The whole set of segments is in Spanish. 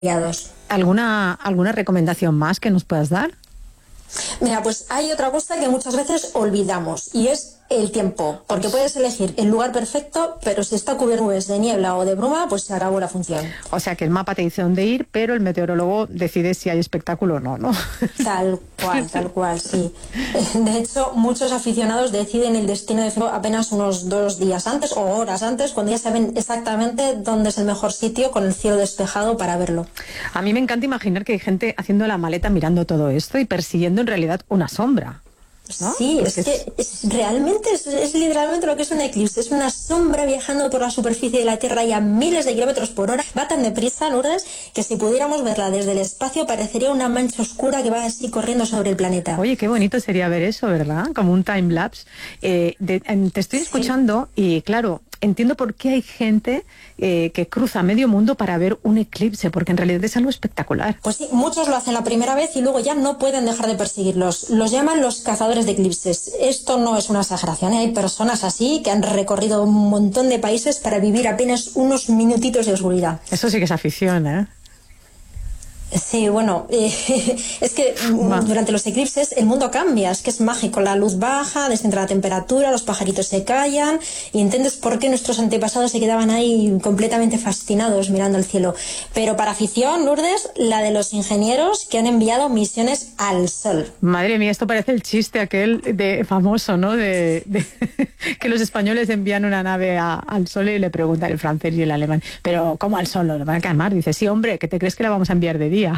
¿Alguna recomendación más que nos puedas dar? Mira, pues hay otra cosa que muchas veces olvidamos y es el tiempo, porque puedes elegir el lugar perfecto, pero si está cubierto de niebla o de bruma, pues se acabó la función. O sea, que el mapa te dice dónde ir, pero el meteorólogo decide si hay espectáculo o no, ¿no? Tal cual, sí. De hecho, muchos aficionados deciden el destino de apenas unos 2 días antes o horas antes, cuando ya saben exactamente dónde es el mejor sitio con el cielo despejado para verlo. A mí me encanta imaginar que hay gente haciendo la maleta mirando todo esto y persiguiendo en realidad una sombra, ¿no? Sí, realmente es literalmente lo que es un eclipse. Es una sombra viajando por la superficie de la Tierra y a miles de kilómetros por hora. Va tan deprisa, Lourdes, que si pudiéramos verla desde el espacio parecería una mancha oscura que va así corriendo sobre el planeta. Oye, qué bonito sería ver eso, ¿verdad? Como un time-lapse. Te estoy escuchando y, claro, entiendo por qué hay gente que cruza medio mundo para ver un eclipse, porque en realidad es algo espectacular. Pues sí, muchos lo hacen la primera vez y luego ya no pueden dejar de perseguirlos. Los llaman los cazadores de eclipses. Esto no es una exageración, ¿eh? Hay personas así que han recorrido un montón de países para vivir apenas unos minutitos de oscuridad. Eso sí que es afición, ¿eh? Sí, bueno, es que durante los eclipses el mundo cambia, es que es mágico, la luz baja, descentra la temperatura, los pajaritos se callan y entiendes por qué nuestros antepasados se quedaban ahí completamente fascinados mirando el cielo. Pero para afición, Lourdes, la de los ingenieros que han enviado misiones al Sol. Madre mía, esto parece el chiste aquel de famoso, ¿no? De que los españoles envían una nave al Sol y le preguntan el francés y el alemán, pero ¿cómo al Sol? ¿Lo van a calmar? Dice, sí, hombre, ¿qué te crees que la vamos a enviar de día?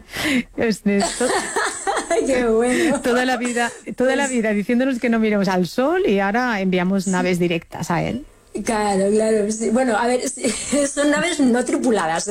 Qué bueno. Toda la vida diciéndonos que no miremos al sol y ahora enviamos naves directas a él. Claro, sí. Bueno, a ver, son naves no tripuladas,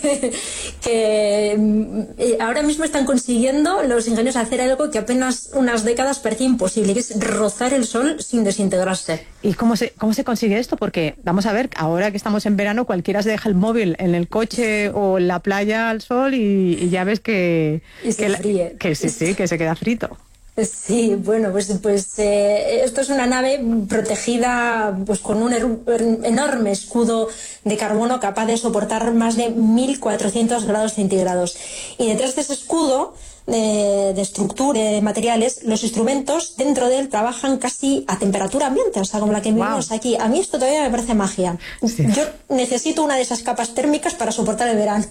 que ahora mismo están consiguiendo los ingenieros hacer algo que apenas unas décadas parecía imposible, que es rozar el sol sin desintegrarse. ¿Y cómo se consigue esto? Porque, vamos a ver, ahora que estamos en verano, cualquiera se deja el móvil en el coche o en la playa al sol y ya ves que se queda frito. Sí, bueno, pues esto es una nave protegida pues con un enorme escudo de carbono capaz de soportar más de 1400 grados centígrados. Y detrás de ese escudo de estructura, de materiales, los instrumentos dentro de él trabajan casi a temperatura ambiente, o sea, como la que vivimos aquí. A mí esto todavía me parece magia. Sí. Yo necesito una de esas capas térmicas para soportar el verano.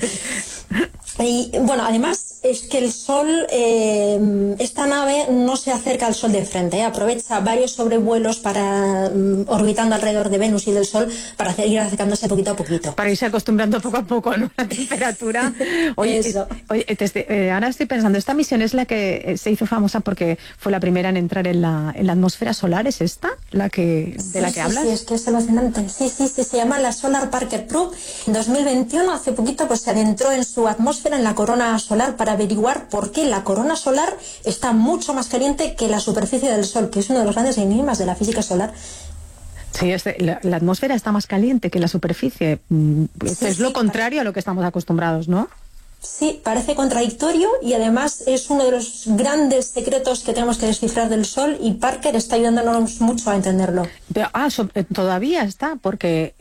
Y bueno, además es que el Sol, esta nave no se acerca al Sol de frente, aprovecha varios sobrevuelos para orbitando alrededor de Venus y del Sol para ir acercándose poquito a poquito. Para irse acostumbrando poco a poco, ¿no? A la temperatura. Oye, ahora estoy pensando, esta misión es la que se hizo famosa porque fue la primera en entrar en la atmósfera solar, ¿es esta? ¿De la que hablas? Sí, es que es emocionante. Sí, se llama la Solar Parker Probe. En 2021, hace poquito, pues se adentró en su atmósfera, en la corona solar, para averiguar por qué la corona solar está mucho más caliente que la superficie del Sol, que es uno de los grandes enigmas de la física solar. Sí, la atmósfera está más caliente que la superficie. Es lo contrario a lo que estamos acostumbrados, ¿no? Sí, parece contradictorio y además es uno de los grandes secretos que tenemos que descifrar del Sol y Parker está ayudándonos mucho a entenderlo. Pero, todavía está, porque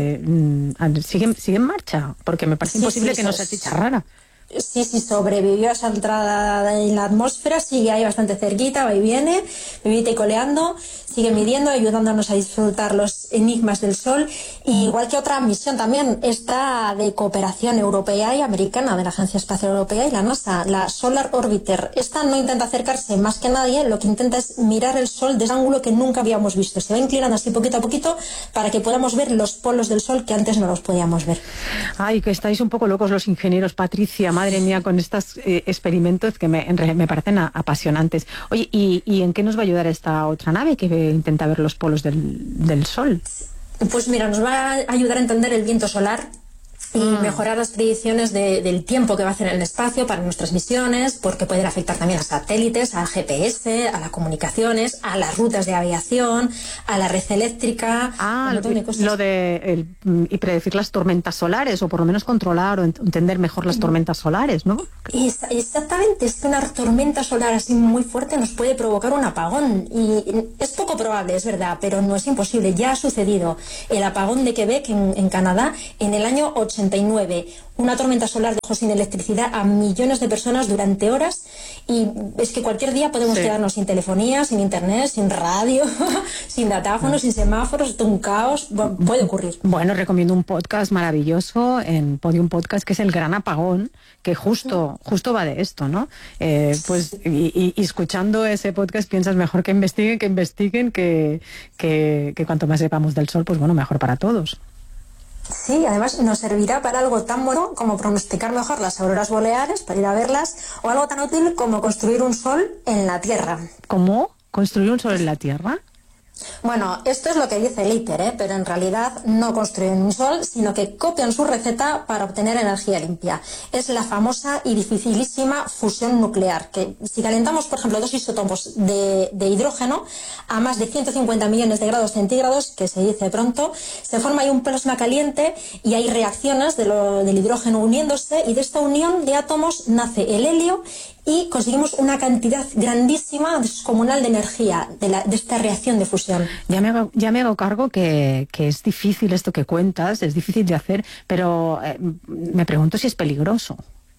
sigue en marcha, porque me parece imposible que no sea chicha rara. Sí, sobrevivió a esa entrada en la atmósfera, sigue ahí bastante cerquita, va y viene, vivita y coleando, sigue midiendo, ayudándonos a disfrutar los enigmas del Sol, y igual que otra misión también, esta de cooperación europea y americana de la Agencia Espacial Europea y la NASA, la Solar Orbiter. Esta no intenta acercarse más que nadie, lo que intenta es mirar el Sol desde un ángulo que nunca habíamos visto. Se va inclinando así poquito a poquito para que podamos ver los polos del Sol que antes no los podíamos ver. Ay, que estáis un poco locos los ingenieros, Patricia, madre mía, con estos experimentos que me parecen apasionantes. Oye, ¿y en qué nos va a ayudar esta otra nave que intenta ver los polos del Sol? Pues mira, nos va a ayudar a entender el viento solar y mejorar las predicciones del tiempo que va a hacer en el espacio para nuestras misiones, porque pueden afectar también a satélites, al GPS, a las comunicaciones, a las rutas de aviación, a la red eléctrica, un montón de cosas. Y predecir las tormentas solares, o por lo menos controlar o entender mejor las tormentas solares, ¿no? Exactamente, es que una tormenta solar así muy fuerte nos puede provocar un apagón, y es poco probable, es verdad, pero no es imposible, ya ha sucedido. El apagón de Quebec en Canadá en el año 80 1989, una tormenta solar dejó sin electricidad a millones de personas durante horas, y es que cualquier día podemos quedarnos sin telefonía, sin internet, sin radio, sin datáfonos, sin semáforos, todo un caos. Bueno, puede ocurrir. Bueno, recomiendo un podcast maravilloso en Podium Podcast, que es El Gran Apagón, que justo va de esto, ¿no? Pues y escuchando ese podcast piensas mejor que investiguen, que cuanto más sepamos del sol, pues bueno, mejor para todos. Sí, además nos servirá para algo tan bueno como pronosticar mejor las auroras boreales, para ir a verlas, o algo tan útil como construir un sol en la Tierra. ¿Cómo? ¿Construir un sol en la Tierra? Bueno, esto es lo que dice el ITER, pero en realidad no construyen un sol, sino que copian su receta para obtener energía limpia. Es la famosa y dificilísima fusión nuclear, que si calentamos, por ejemplo, 2 isótopos de hidrógeno a más de 150 millones de grados centígrados, que se dice pronto, se forma ahí un plasma caliente y hay reacciones del hidrógeno uniéndose, y de esta unión de átomos nace el helio, y conseguimos una cantidad grandísima, descomunal de energía de esta reacción de fusión. Ya me hago cargo que es difícil esto que cuentas, es difícil de hacer, pero me pregunto si es peligroso.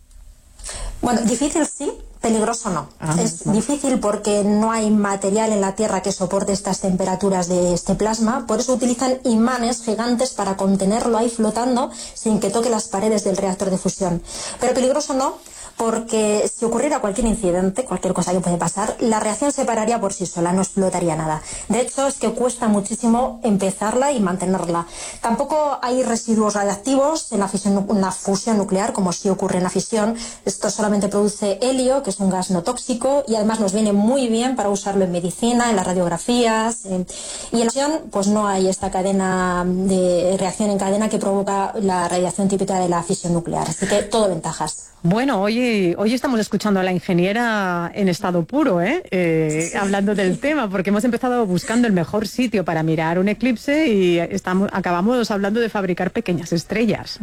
Bueno, difícil sí, peligroso no. Es difícil porque no hay material en la Tierra que soporte estas temperaturas de este plasma, por eso utilizan imanes gigantes para contenerlo ahí flotando sin que toque las paredes del reactor de fusión. Pero peligroso no, porque si ocurriera cualquier incidente, cualquier cosa que puede pasar, la reacción se pararía por sí sola, no explotaría nada. De hecho, es que cuesta muchísimo empezarla y mantenerla. Tampoco hay residuos radiactivos en la fusión nuclear, como sí ocurre en la fisión. Esto solamente produce helio, que es un gas no tóxico, y además nos viene muy bien para usarlo en medicina, en las radiografías. Y en la fisión, pues no hay esta cadena de reacción en cadena que provoca la radiación típica de la fisión nuclear. Así que todo ventajas. Bueno, hoy estamos escuchando a la ingeniera en estado puro, sí, hablando del tema, porque hemos empezado buscando el mejor sitio para mirar un eclipse y acabamos hablando de fabricar pequeñas estrellas.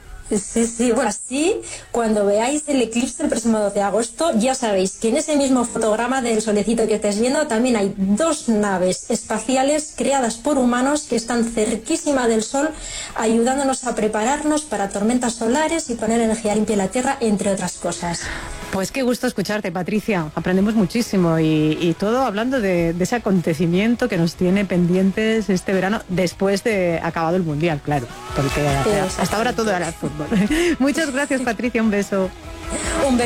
Sí, bueno, así cuando veáis el eclipse el próximo 12 de agosto, ya sabéis que en ese mismo fotograma del solecito que estáis viendo también hay 2 naves espaciales creadas por humanos que están cerquísima del Sol, ayudándonos a prepararnos para tormentas solares y poner energía limpia en la Tierra, entre otras cosas. Pues qué gusto escucharte, Patricia. Aprendemos muchísimo y todo hablando de ese acontecimiento que nos tiene pendientes este verano, después de acabado el Mundial, claro, porque hasta ahora todo era el fútbol. Muchas gracias, Patricia, un beso. Un beso.